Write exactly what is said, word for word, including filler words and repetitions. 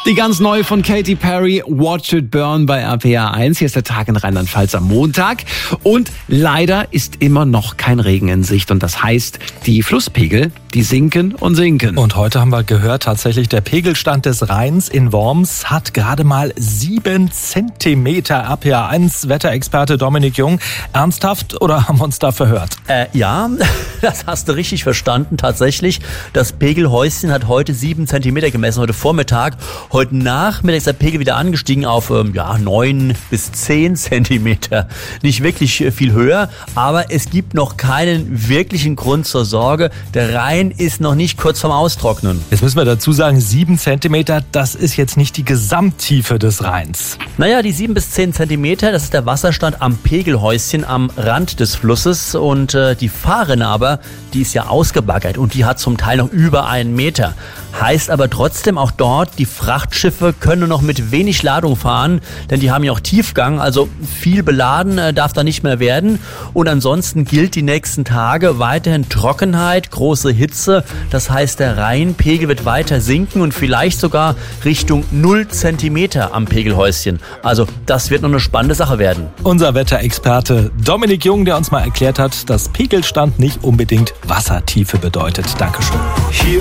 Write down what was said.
Die ganz neue von Katy Perry, Watch It Burn bei R P R eins. Hier ist der Tag in Rheinland-Pfalz am Montag. Und leider ist immer noch kein Regen in Sicht. Und das heißt, die Flusspegel, die sinken und sinken. Und heute haben wir gehört, tatsächlich der Pegelstand des Rheins in Worms hat gerade mal sieben Zentimeter. R P R eins Wetterexperte Dominik Jung. Ernsthaft oder haben wir uns da verhört? Äh, ja, das hast du richtig verstanden. Tatsächlich, das Pegelhäuschen hat heute sieben Zentimeter gemessen, heute Vormittag. Heute Nachmittag ist der Pegel wieder angestiegen auf ähm, ja, neun bis zehn Zentimeter. Nicht wirklich viel höher, aber es gibt noch keinen wirklichen Grund zur Sorge. Der Rhein ist noch nicht kurz vorm Austrocknen. Jetzt müssen wir dazu sagen, sieben Zentimeter, das ist jetzt nicht die Gesamttiefe des Rheins. Naja, die sieben bis zehn Zentimeter, das ist der Wasserstand am Pegelhäuschen am Rand des Flusses. Und äh, die Fahrrinne aber, die ist ja ausgebaggert und die hat zum Teil noch über einen Meter. Heißt aber trotzdem auch dort, die Frachtschiffe können nur noch mit wenig Ladung fahren, denn die haben ja auch Tiefgang, also viel beladen äh, darf da nicht mehr werden. Und ansonsten gilt die nächsten Tage weiterhin Trockenheit, große Hitze. Das heißt, der Rheinpegel wird weiter sinken und vielleicht sogar Richtung null Zentimeter am Pegelhäuschen. Also das wird noch eine spannende Sache werden. Unser Wetterexperte Dominik Jung, der uns mal erklärt hat, dass Pegelstand nicht unbedingt Wassertiefe bedeutet. Dankeschön.